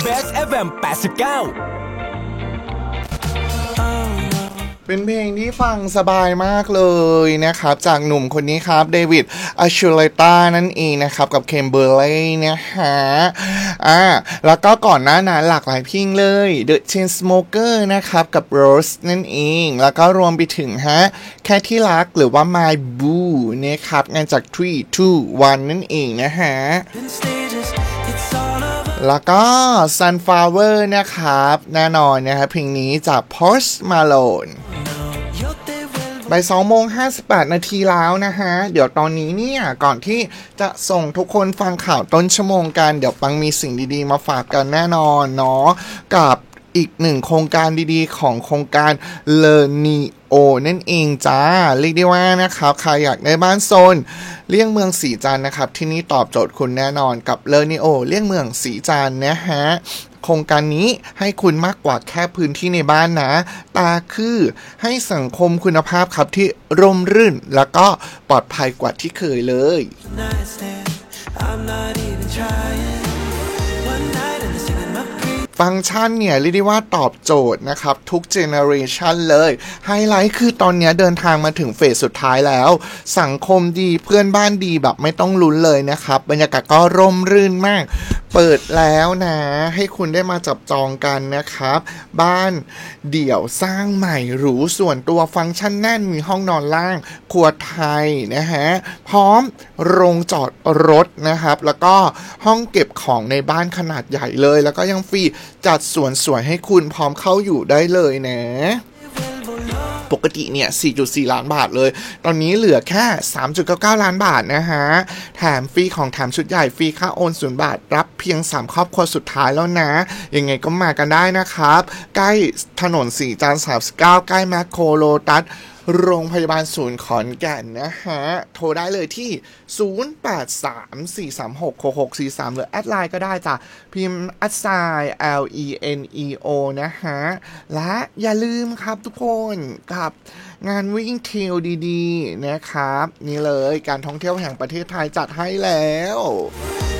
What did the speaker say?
Best FM 89 เป็นเพลงที่ฟังสบายมากเลยนะครับจากหนุ่มคนนี้ครับเดวิดอาชูเลต้านั่นเองนะครับกับเคมเบอร์เลยนะฮะแล้วก็ก่อนหน้านั้นหลากหลายเพลงเลย The Chainsmokers นะครับกับ Rose นั่นเองแล้วก็รวมไปถึงแค่ที่รักหรือว่า My Boo นะครับงานจาก 3 2 1 นั่นเองนะฮะแล้วก็ Sunflower นะครับแน่นอนนะครับเพลงนี้จาก Post Maloneบ่าย2:58 นาทีแล้วนะฮะเดี๋ยวตอนนี้เนี่ยก่อนที่จะส่งทุกคนฟังข่าวต้นชั่วโมงกันเดี๋ยวปังมีสิ่งดีๆมาฝากกันแน่นอนเนาะกับอีกหนึ่งโครงการดีๆของโครงการ Learneo นั่นเองจ้าเรียกได้ว่านะครับใครอยากได้บ้านโซนเลี่ยงเมืองสีจันทร์นะครับที่นี่ตอบโจทย์คุณแน่นอนกับ Learneo เลี่ยงเมืองสีจันทร์นะฮะโครงการนี้ให้คุณมากกว่าแค่พื้นที่ในบ้านนะตาคือให้สังคมคุณภาพครับที่ร่มรื่นแล้วก็ปลอดภัยกว่าที่เคยเลยฟังก์ชันเนี่ยเรียกได้ว่าตอบโจทย์นะครับทุกเจเนอเรชันเลยไฮไลท์คือตอนนี้เดินทางมาถึงเฟสสุดท้ายแล้วสังคมดีเพื่อนบ้านดีแบบไม่ต้องลุ้นเลยนะครับบรรยากาศก็ร่มรื่นมากเปิดแล้วนะให้คุณได้มาจับจองกันนะครับบ้านเดี่ยวสร้างใหม่หรูส่วนตัวฟังก์ชันแน่นมีห้องนอนล่างครัวไทยนะฮะพร้อมโรงจอดรถนะครับแล้วก็ห้องเก็บของในบ้านขนาดใหญ่เลยแล้วก็ยังฟรีจัดสวนสวยให้คุณพร้อมเข้าอยู่ได้เลยนะปกติเนี่ย 4.4 ล้านบาทเลยตอนนี้เหลือแค่ 3.99 ล้านบาทนะฮะแถมฟรีของแถมชุดใหญ่ฟรีค่าโอน0 บาทรับเพียง3ครอบครัวสุดท้ายแล้วนะยังไงก็มากันได้นะครับใกล้ถนนสีจันทร์39ใกล้แมคโครโลตัสโรงพยาบาลศูนย์ขอนแก่นนะฮะโทรได้เลยที่0834366643หรือแอดไลน์ก็ได้จ้ะพิมพ์@LENEO นะฮะและอย่าลืมครับทุกคนกับงานวิ่งเทรลดีๆนะครับนี่เลยการท่องเที่ยวแห่งประเทศไทยจัดให้แล้ว